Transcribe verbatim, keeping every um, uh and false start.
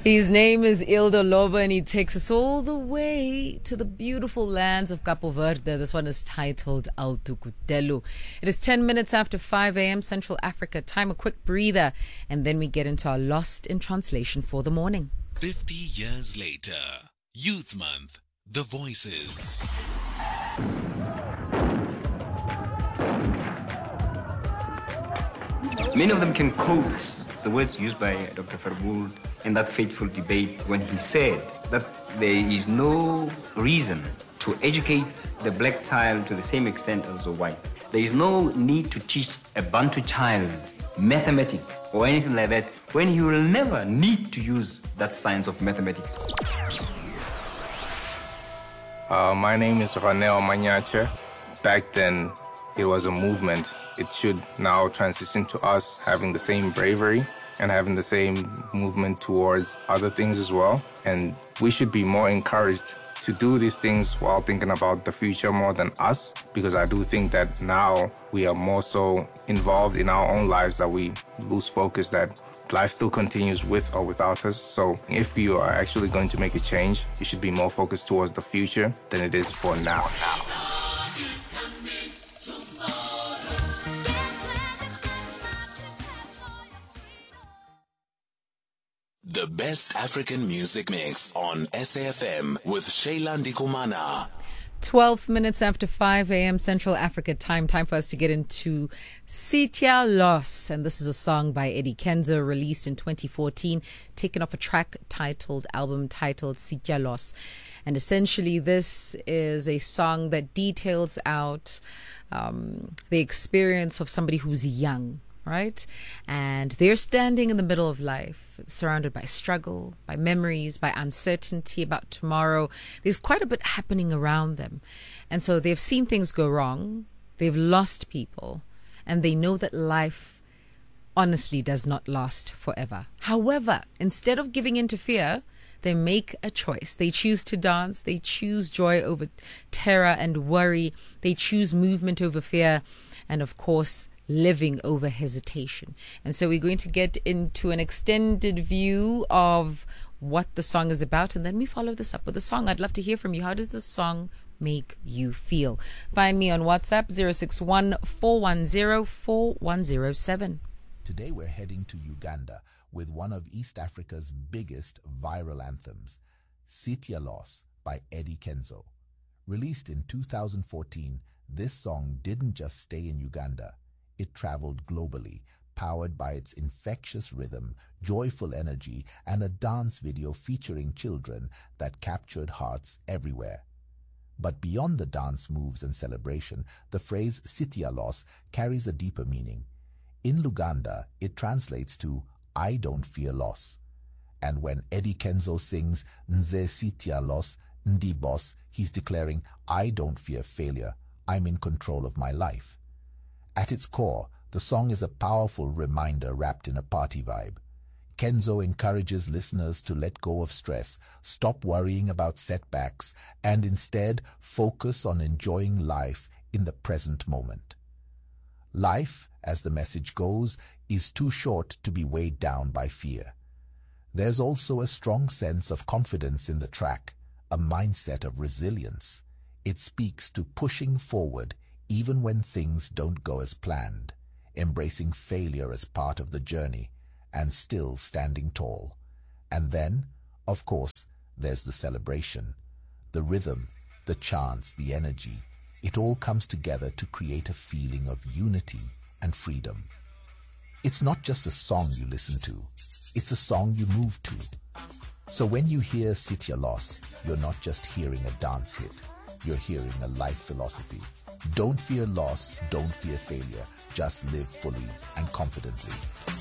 His name is Ildo Lobo, and he takes us all the way to the beautiful lands of Capo Verde. This one is titled Alto Kutelu. It is ten minutes after five a.m. Central Africa time. A quick breather, and then we get into our Lost in Translation for the morning. Fifty years later, Youth Month, The Voices. Many of them can quote the words used by Doctor Verwoerd in that fateful debate when he said that there is no reason to educate the black child to the same extent as the white. There is no need to teach a Bantu child mathematics or anything like that when he will never need to use that science of mathematics. Uh, my name is Raneo Manyache. Back then, it was a movement. It should now transition to us having the same bravery and having the same movement towards other things as well. And we should be more encouraged to do these things while thinking about the future more than us, because I do think that now we are more so involved in our own lives that we lose focus that life still continues with or without us. So if you are actually going to make a change, you should be more focused towards the future than it is for now. The best African music mix on S A F M with Shayla Ndikumana. twelve minutes after five a.m. Central Africa time. Time for us to get into Sitya Loss. And this is a song by Eddie Kenzo, released in twenty fourteen, taken off a track titled, album titled Sitya Loss. And essentially this is a song that details out um, the experience of somebody who's young, right? And they're standing in the middle of life, surrounded by struggle, by memories, by uncertainty about tomorrow. There's quite a bit happening around them. And so they've seen things go wrong. They've lost people. And they know that life honestly does not last forever. However, instead of giving in to fear, they make a choice. They choose to dance. They choose joy over terror and worry. They choose movement over fear. And of course, living over hesitation. And so we're going to get into an extended view of what the song is about, and then we follow this up with a song. I'd love to hear from you. How does the song make you feel? Find me on WhatsApp zero six one, four one zero, four one zero seven. Today we're heading to Uganda with one of East Africa's biggest viral anthems, Sitya Loss by Eddie Kenzo. Released in two thousand fourteen, this song didn't just stay in Uganda. It traveled globally, powered by its infectious rhythm, joyful energy, and a dance video featuring children that captured hearts everywhere. But beyond the dance moves and celebration, the phrase Sitya Loss carries a deeper meaning. In Luganda, it translates to, I don't fear loss. And when Eddie Kenzo sings Nze Sitya Loss, Ndi Boss, he's declaring, I don't fear failure, I'm in control of my life. At its core, the song is a powerful reminder wrapped in a party vibe. Kenzo encourages listeners to let go of stress, stop worrying about setbacks, and instead focus on enjoying life in the present moment. Life, as the message goes, is too short to be weighed down by fear. There's also a strong sense of confidence in the track, a mindset of resilience. It speaks to pushing forward even when things don't go as planned, embracing failure as part of the journey, and still standing tall. And then, of course, there's the celebration. The rhythm, the chants, the energy, it all comes together to create a feeling of unity and freedom. It's not just a song you listen to, it's a song you move to. So when you hear Sitya Loss, you're not just hearing a dance hit, you're hearing a life philosophy. Don't fear loss, don't fear failure. Just live fully and confidently.